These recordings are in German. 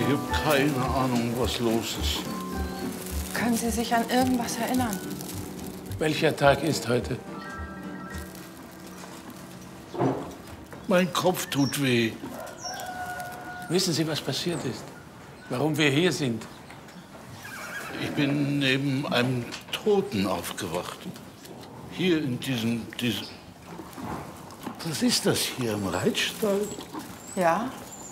Ich habe keine Ahnung, was los ist. Können Sie sich an irgendwas erinnern? Welcher Tag ist heute? Mein Kopf tut weh. Wissen Sie, was passiert ist? Warum wir hier sind? Ich bin neben einem Toten aufgewacht. Hier in diesem... Was ist das hier im Reitstall? Ja.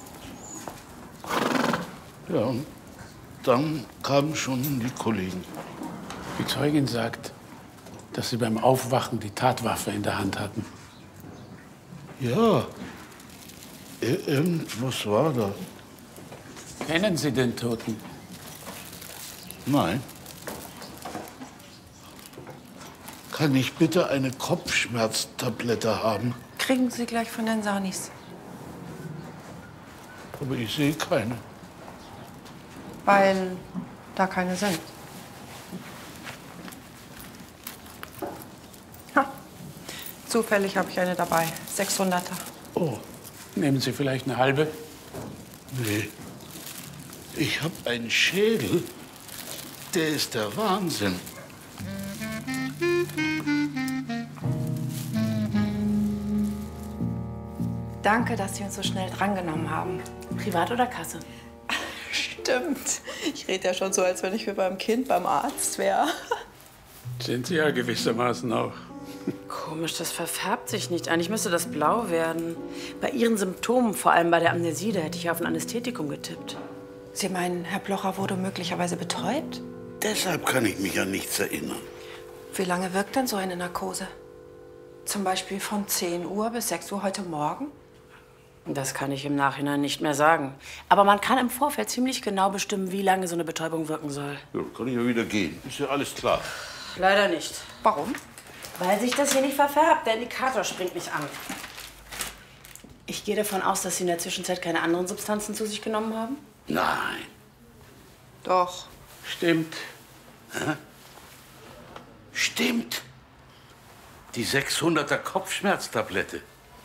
Ja, und dann kamen schon die Kollegen. Die Zeugin sagt, dass Sie beim Aufwachen die Tatwaffe in der Hand hatten. Ja, irgendwas war da. Kennen Sie den Toten? Nein. Kann ich bitte eine Kopfschmerztablette haben? Kriegen Sie gleich von den Sanis. Aber ich sehe keine. Weil da keine sind. Ha. Zufällig habe ich eine dabei. 600er. Oh, Nehmen Sie vielleicht eine halbe? nee. Ich habe einen Schädel, der ist der Wahnsinn. Danke, dass Sie uns so schnell drangenommen haben. Privat oder Kasse? Stimmt. Ich rede ja schon so, als wenn ich wie beim Kind beim Arzt wäre. Sind Sie ja gewissermaßen auch. Komisch, das verfärbt sich nicht. Eigentlich müsste das blau werden. Bei Ihren Symptomen, vor allem bei der Amnesie, da hätte ich auf ein Anästhetikum getippt. Sie meinen, Herr Blocher wurde möglicherweise betäubt? Deshalb kann ich mich an nichts erinnern. Wie lange wirkt denn so eine Narkose? Zum Beispiel von 10 Uhr bis 6 Uhr heute Morgen? Das kann ich im Nachhinein nicht mehr sagen. Aber man kann im Vorfeld ziemlich genau bestimmen, wie lange so eine Betäubung wirken soll. Ja, kann ich ja wieder gehen. Ist ja alles klar. Leider nicht. Warum? Weil sich das hier nicht verfärbt. Der Indikator springt nicht an. Ich gehe davon aus, dass Sie in der Zwischenzeit keine anderen Substanzen zu sich genommen haben? Nein. Doch. Stimmt. Stimmt. Die 600er Kopfschmerztablette.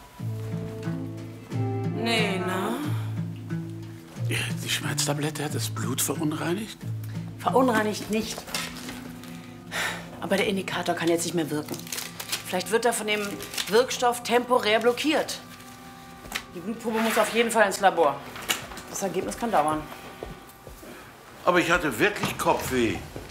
Nee, na? Die Schmerztablette hat das Blut verunreinigt? Verunreinigt nicht. Aber der Indikator kann jetzt nicht mehr wirken. Vielleicht wird er von dem Wirkstoff temporär blockiert. Die Blutprobe muss auf jeden Fall ins Labor. Das Ergebnis kann dauern. Aber ich hatte wirklich Kopfweh.